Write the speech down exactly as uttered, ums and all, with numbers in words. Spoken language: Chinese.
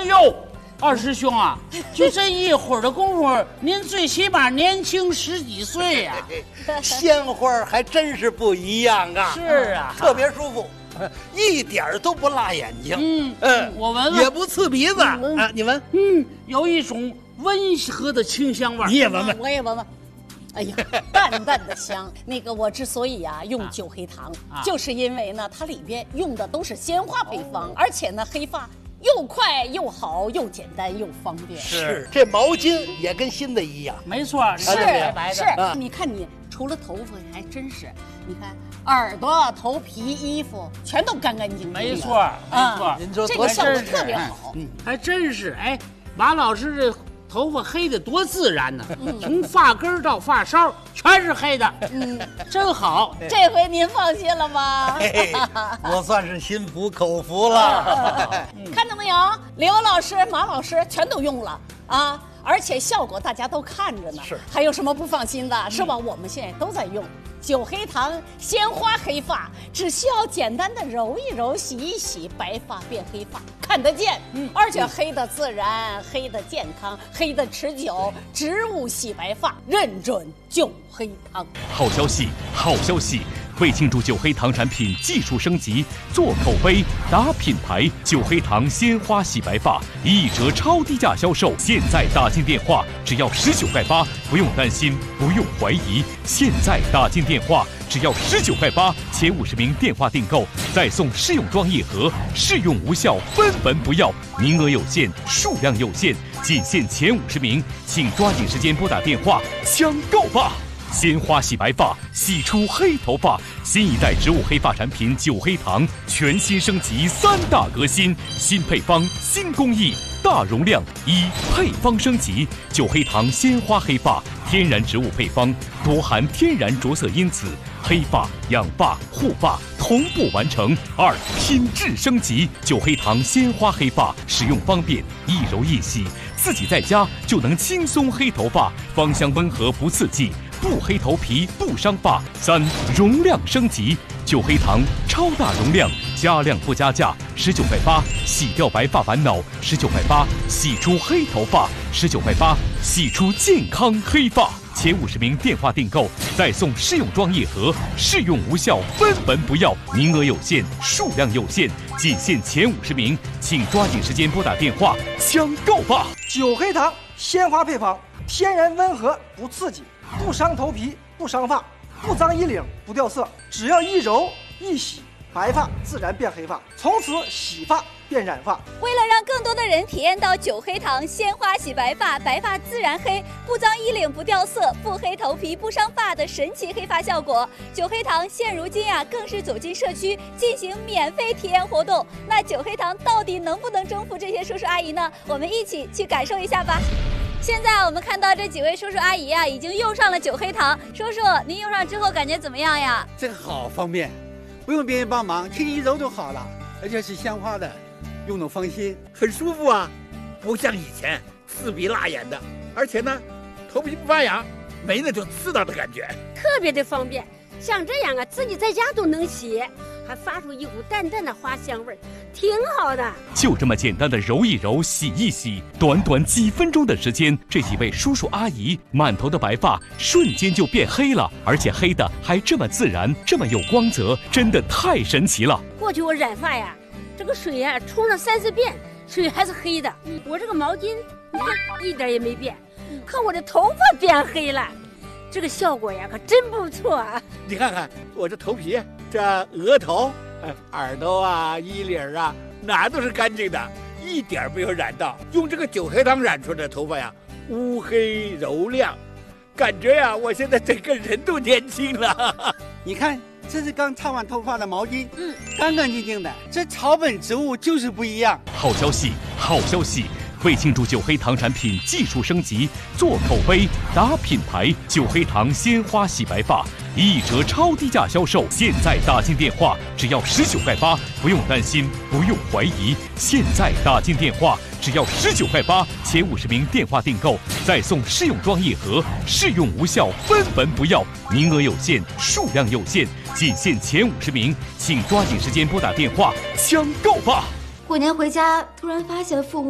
哎呦，二师兄啊，就这一会儿的功夫，您最起码年轻十几岁呀、 啊。鲜花还真是不一样啊！ 是啊， 特别舒服，一点都不辣眼睛。 嗯嗯，我闻闻， 也不刺鼻子、嗯、啊！你闻， 嗯，有一种温和的清香味。 你也闻闻， 我也闻闻。哎呀，淡淡的香。那个我之所以啊用酒黑糖，啊、就是因为呢，它里边用的都是鲜花配方，哦、而且呢，黑发又快又好，又简单又方便。 是，这毛巾也跟新的一样。 没错， 是白白的。 是，啊、你看你除了头发还真是，你看耳朵、头皮、衣服全都干干净净的。 没错，没错。 啊、您说这个效果特别好。 嗯，还真是。哎，马老师这头发黑的多自然呢，嗯、从发根到发梢全是黑的，嗯，真好。 这回您放心了吗？ 我算是心服口服了。 看到没有，刘老师、马老师全都用了啊，而且效果大家都看着呢。 是， 还有什么不放心的？是吧？嗯、我们现在都在用酒黑糖鲜花黑发，只需要简单的揉一揉、洗一洗，白发变黑发，看得见。嗯，而且黑的自然、嗯、黑的健康、黑的持久，植物洗白发，认准酒黑糖。 好消息，好消息！为庆祝酒黑糖产品技术升级，做口碑、打品牌，酒黑糖鲜花洗白发一折超低价销售。现在打进电话只要十九块八，不用担心，不用怀疑。现在打进电话只要十九块八，前五十名电话订购再送试用装一盒，试用无效分文不要，名额有限，数量有限，仅限前五十名，请抓紧时间拨打电话抢购吧！鲜花洗白发，洗出黑头发，新一代植物黑发产品酒黑糖全新升级，三大革新，新配方、新工艺，大容量。一、配方升级，酒黑糖鲜花黑发，天然植物配方，多含天然着色因子，黑发、养发、护发同步完成。二、品质升级，酒黑糖鲜花黑发，使用方便，一揉一洗，自己在家就能轻松黑头发，芳香温和不刺激。不黑头皮不伤发。三、容量升级，酒黑糖超大容量，加量不加价，十九块八，洗掉白发烦恼，十九块八，洗出黑头发，十九块八，洗出健康黑发。前五十名电话订购再送试用装一盒，试用无效分文不要，名额有限，数量有限，仅限前五十名，请抓紧时间拨打电话抢购吧！ 酒黑糖鲜花配方，天然温和不刺激，不伤头皮不伤发，不脏衣领不掉色，只要一揉一洗，白发自然变黑发，从此洗发变染发。 为了让更多的人体验到酒黑糖鲜花洗白发，白发自然黑，不脏衣领不掉色，不黑头皮不伤发的神奇黑发效果，酒黑糖现如今啊更是走进社区进行免费体验活动。那酒黑糖到底能不能征服这些叔叔阿姨呢？我们一起去感受一下吧。现在我们看到这几位叔叔阿姨啊，已经用上了酒黑糖。叔叔，您用上之后感觉怎么样呀？ 这个好方便，不用别人帮忙，轻轻一揉就好了，而且是鲜花的，用着放心，很舒服啊，不像以前刺鼻辣眼的，而且呢，头皮不发痒，没那种刺到的感觉， 特别的方便。像这样啊，自己在家都能洗，还发出一股淡淡的花香味，挺好的。 就这么简单的揉一揉、洗一洗，短短几分钟的时间，这几位叔叔阿姨满头的白发瞬间就变黑了，而且黑的还这么自然，这么有光泽，真的太神奇了。 过去我染发呀，这个水呀冲了三四遍，水还是黑的。我这个毛巾，你看一点也没变，可我的头发变黑了。这个效果呀，可真不错啊！ 你看看我这头皮，这额头、耳朵啊、衣领啊，哪都是干净的，一点没有染到。用这个酒黑糖染出来的头发呀，乌黑柔亮，感觉呀，我现在整个人都年轻了。你看，这是刚擦完头发的毛巾，嗯，干干净净的。这草本植物就是不一样。 好消息，好消息！为庆祝酒黑糖产品技术升级，做口碑、打品牌，酒黑糖鲜花洗白发一折超低价销售。现在打进电话只要十九块八，不用担心，不用怀疑。现在打进电话只要十九块八，前五十名电话订购再送试用装一盒，试用无效分文不要，名额有限，数量有限，仅限前五十名，请抓紧时间拨打电话抢购吧！ 过年回家，突然发现父母